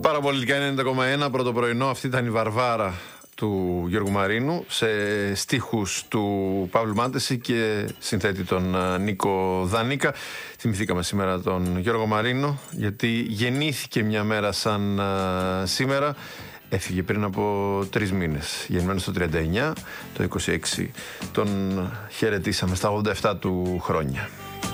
Παραπολιτικά 90,1, πρώτο πρωινό. Αυτή ήταν η Βαρβάρα του Γιώργου Μαρίνου, σε στίχους του Παύλου Μάντεση και συνθέτη τον Νίκο Δανίκα. Θυμηθήκαμε σήμερα τον Γιώργο Μαρίνο, γιατί γεννήθηκε μια μέρα σαν σήμερα. Έφυγε πριν από 3 μήνες. Γεννημένος το 39, το 26 τον χαιρετήσαμε στα 87 του χρόνια.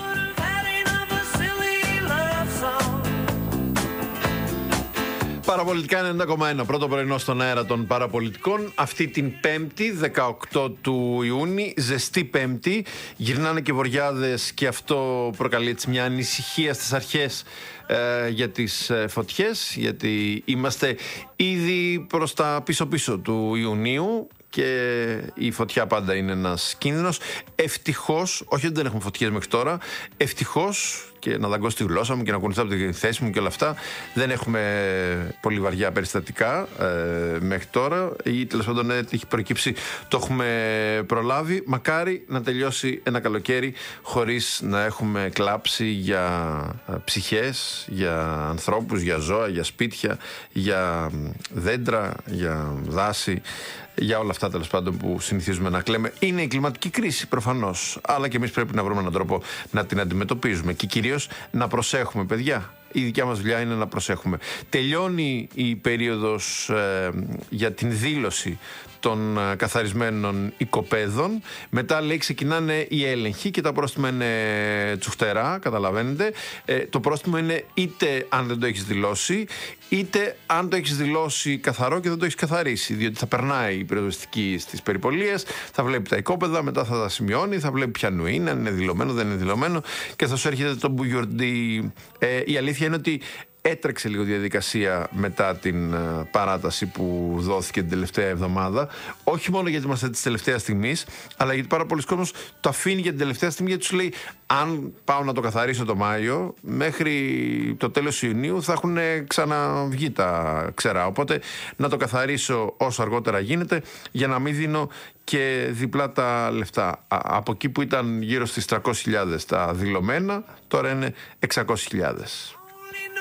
Παραπολιτικά 90,1, πρώτο πρωινό στον αέρα των παραπολιτικών. Αυτή την Πέμπτη, 18 του Ιούνιου, ζεστή Πέμπτη. Γυρνάνε και βοριάδες και αυτό προκαλεί έτσι μια ανησυχία στις αρχές για τις φωτιές, γιατί είμαστε ήδη προς τα πίσω-πίσω του Ιουνίου και η φωτιά πάντα είναι ένας κίνδυνος. Ευτυχώς, όχι ότι δεν έχουμε φωτιές μέχρι τώρα, ευτυχώς, και να δαγκώσω τη γλώσσα μου και να κουνηθώ από τη θέση μου και όλα αυτά, δεν έχουμε πολύ βαριά περιστατικά μέχρι τώρα, ή τέλος πάντων έχει προκύψει, το έχουμε προλάβει. Μακάρι να τελειώσει ένα καλοκαίρι χωρίς να έχουμε κλάψει για ψυχές, για ανθρώπους, για ζώα, για σπίτια, για δέντρα, για δάση, για όλα αυτά τέλος πάντων που συνηθίζουμε να κλαίμε. Είναι η κλιματική κρίση προφανώς, αλλά και εμείς πρέπει να βρούμε έναν τρόπο να την αντιμετωπίζουμε και κυρίως να προσέχουμε, παιδιά. Η δικιά μας δουλειά είναι να προσέχουμε. Τελειώνει η περίοδος για την δήλωση των καθαρισμένων οικοπαίδων. Μετά, λέει, ξεκινάνε οι έλεγχοι και τα πρόστιμα είναι τσουχτερά, καταλαβαίνετε. Το πρόστιμο είναι είτε αν δεν το έχεις δηλώσει, είτε αν το έχεις δηλώσει καθαρό και δεν το έχεις καθαρίσει. Διότι θα περνάει η πυροσβεστική στις περιπολίες, θα βλέπει τα οικόπεδα, μετά θα τα σημειώνει, θα βλέπει ποιανού είναι, αν είναι δηλωμένο, δεν είναι δηλωμένο και θα σου έρχεται το μπουγιορντί. Η αλήθεια είναι ότι έτρεξε λίγο διαδικασία μετά την παράταση που δόθηκε την τελευταία εβδομάδα. Όχι μόνο γιατί είμαστε της τελευταίας στιγμής, αλλά γιατί πάρα πολλοί κόσμος το αφήνει για την τελευταία στιγμή, γιατί τους λέει: αν πάω να το καθαρίσω το Μάιο, μέχρι το τέλος Ιουνίου θα έχουν ξαναβγεί τα ξερά. Οπότε να το καθαρίσω όσο αργότερα γίνεται, για να μην δίνω και διπλά τα λεφτά. Από εκεί που ήταν γύρω στις 300.000 τα δηλωμένα, τώρα είναι 600.000.